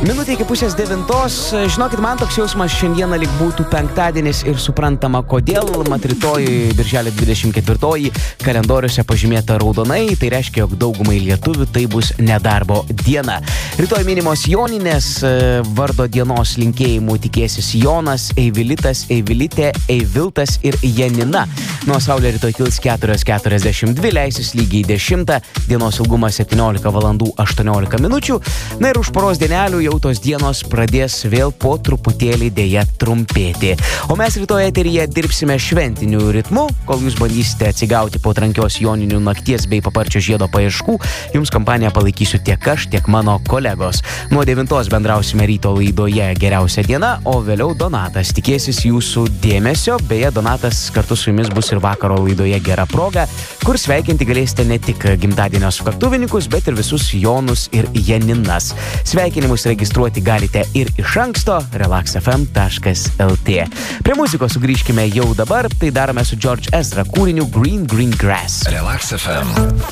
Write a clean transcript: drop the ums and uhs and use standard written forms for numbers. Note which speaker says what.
Speaker 1: Minutė iki 8:30. Žinokit, man toks jausmas šiandieną lyg būtų penktadienis ir suprantama kodėl. Mat rytoj, birželio 24, kalendoriuose pažymėta raudonai, tai reiškia, jog daugumai lietuvių tai bus nedarbo diena. Rytoj minimos Joninės, vardo dienos linkėjimų tikėsis Jonas, Eivilitas, Eivilitė, Eiviltas ir Janina. Nuo saulė rytoj kils 4:42, leisis lygiai 10, dienos ilgumas 17 valandų 18 minučių. Na ir už poros dienelių jau tos dienos pradės vėl po truputėlį dėja trumpėti. O mes rytoj eteryje dirbsime šventiniu ritmu, kol jūs bandysite atsigauti po trankios joninių nakties bei paparčio žiedo paieškų, jums kompaniją palaikysiu tiek aš, tiek mano kolegos. Nuo 9 bendrausime ryto laidoje Geriausia diena, o vėliau Donatas tikėsis jūsų dėmesio. Beje, Donatas kartu su jumis bus ir vakaro laidoje Gera proga, kur sveikinti galėsite ne tik gimtadienio sukaktuvininkus, bet ir visus Jonus ir Janinas. Sveikinimus registruoti galite ir iš anksto relaxfm.lt. Prie muzikos sugrįžkime jau dabar, tai darome su George Ezra kūriniu Green Green Grass.
Speaker 2: Relax FM.